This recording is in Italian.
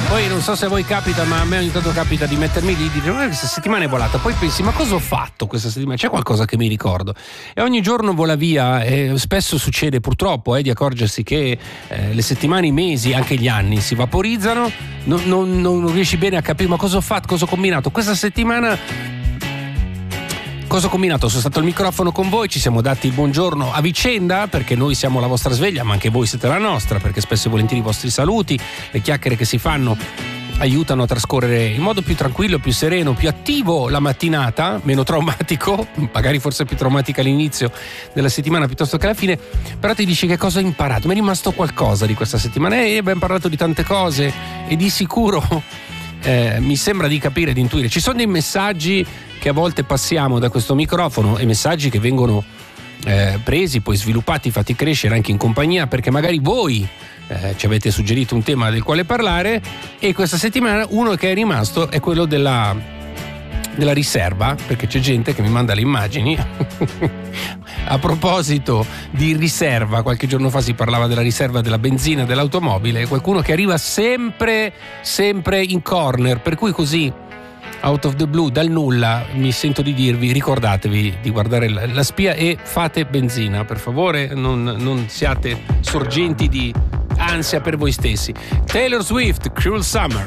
Poi non so se a voi capita, ma a me ogni tanto capita di mettermi lì e dire ma questa settimana è volata, poi pensi ma cosa ho fatto questa settimana? C'è qualcosa che mi ricordo e ogni giorno vola via e spesso succede purtroppo di accorgersi che le settimane, i mesi, anche gli anni si vaporizzano, non riesci bene a capire ma cosa ho fatto, cosa ho combinato questa settimana. Cosa ho combinato? Sono stato al microfono con voi, ci siamo dati il buongiorno a vicenda perché noi siamo la vostra sveglia, ma anche voi siete la nostra, perché spesso e volentieri i vostri saluti, le chiacchiere che si fanno aiutano a trascorrere in modo più tranquillo, più sereno, più attivo la mattinata, meno traumatico, magari forse più traumatica all'inizio della settimana piuttosto che alla fine, però ti dici che cosa hai imparato, mi è rimasto qualcosa di questa settimana e abbiamo parlato di tante cose e di sicuro mi sembra di capire, di intuire. Ci sono dei messaggi che a volte passiamo da questo microfono e messaggi che vengono presi, poi sviluppati, fatti crescere anche in compagnia, perché magari voi ci avete suggerito un tema del quale parlare e questa settimana uno che è rimasto è quello della riserva, perché c'è gente che mi manda le immagini a proposito di riserva. Qualche giorno fa si parlava della riserva della benzina dell'automobile, qualcuno che arriva sempre in corner, per cui così out of the blue, dal nulla, mi sento di dirvi: ricordatevi di guardare la spia e fate benzina, per favore, non siate sorgenti di ansia per voi stessi. Taylor Swift, Cruel Summer.